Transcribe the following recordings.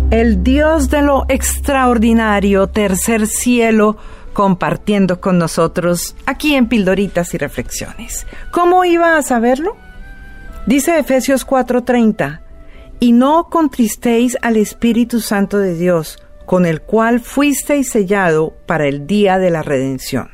El Dios de lo extraordinario, tercer cielo, compartiendo con nosotros aquí en Pildoritas y Reflexiones. ¿Cómo iba a saberlo? Dice Efesios 4:30, y no contristéis al Espíritu Santo de Dios, con el cual fuisteis sellado para el día de la redención.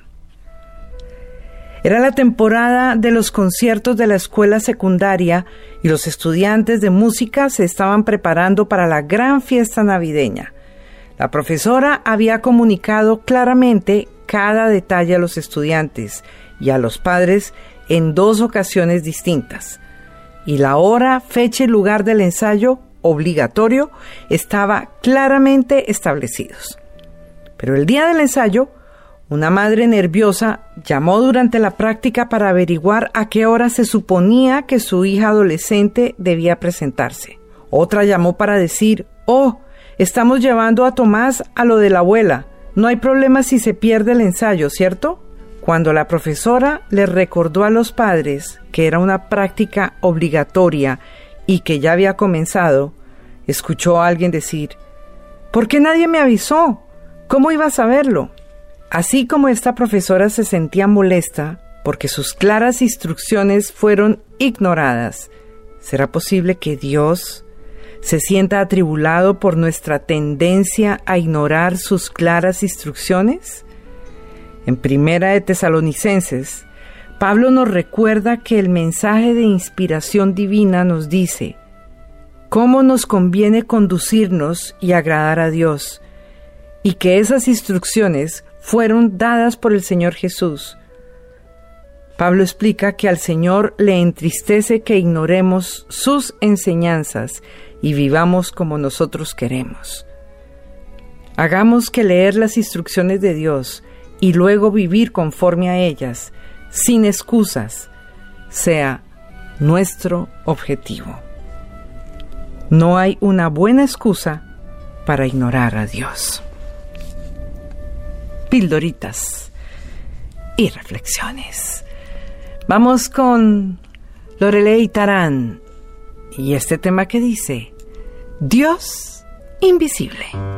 Era la temporada de los conciertos de la escuela secundaria y los estudiantes de música se estaban preparando para la gran fiesta navideña. La profesora había comunicado claramente cada detalle a los estudiantes y a los padres en 2 ocasiones distintas. Y la hora, fecha y lugar del ensayo obligatorio estaba claramente establecidos. Pero el día del ensayo, una madre nerviosa llamó durante la práctica para averiguar a qué hora se suponía que su hija adolescente debía presentarse. Otra llamó para decir, estamos llevando a Tomás a lo de la abuela. No hay problema si se pierde el ensayo, ¿cierto? Cuando la profesora le recordó a los padres que era una práctica obligatoria y que ya había comenzado, escuchó a alguien decir, ¿por qué nadie me avisó? ¿Cómo iba a saberlo? Así como esta profesora se sentía molesta porque sus claras instrucciones fueron ignoradas, ¿será posible que Dios se sienta atribulado por nuestra tendencia a ignorar sus claras instrucciones? En Primera de Tesalonicenses, Pablo nos recuerda que el mensaje de inspiración divina nos dice cómo nos conviene conducirnos y agradar a Dios, y que esas instrucciones fueron dadas por el Señor Jesús. Pablo explica que al Señor le entristece que ignoremos sus enseñanzas y vivamos como nosotros queremos. Hagamos que leer las instrucciones de Dios y luego vivir conforme a ellas, sin excusas, sea nuestro objetivo. No hay una buena excusa para ignorar a Dios. Pildoritas y Reflexiones. Vamos con Lorelei Tarán y este tema que dice Dios invisible.